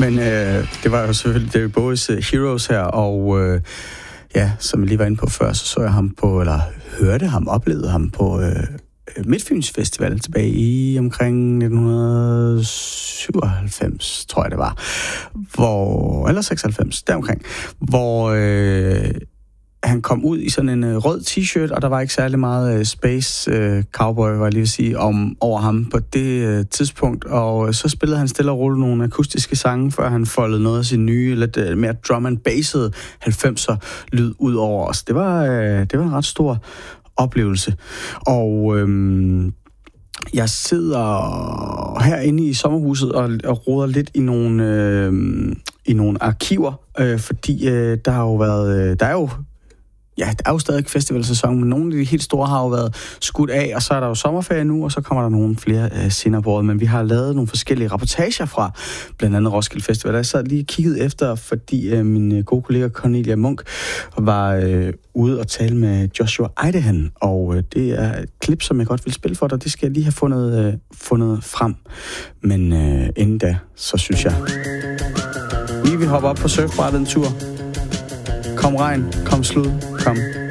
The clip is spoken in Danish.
Men det var jo selvfølgelig David Bowies Heroes her, og som jeg lige var inde på før, så jeg ham på, eller hørte ham, oplevede ham på Midtfyns Festival tilbage i omkring 1997, tror jeg det var, eller 96, deromkring, hvor han kom ud i sådan en rød t-shirt, og der var ikke særlig meget space cowboy, var jeg lige vil sige, over ham på det tidspunkt, og så spillede han stille og roligt nogle akustiske sange, før han foldede noget af sin nye, lidt mere drum and bassede 90'er lyd ud over os. Det var en ret stor oplevelse. Og jeg sidder herinde i sommerhuset og roder lidt i nogle arkiver, fordi der er jo stadig festivalsæson, men nogle af de helt store har jo været skudt af, og så er der jo sommerferie nu, og så kommer der nogle flere senere på året, men vi har lavet nogle forskellige reportager fra blandt andet Roskilde Festival. Jeg sad lige kigget efter, fordi min gode kollega Cornelia Munk var ude og tale med Joshua Eidehan, og det er et klip, som jeg godt vil spille for dig. Det skal jeg lige have fundet frem. Men inden da, så synes jeg lige vi hopper op på surfbrættet en tur. Kom regn, kom slud, kom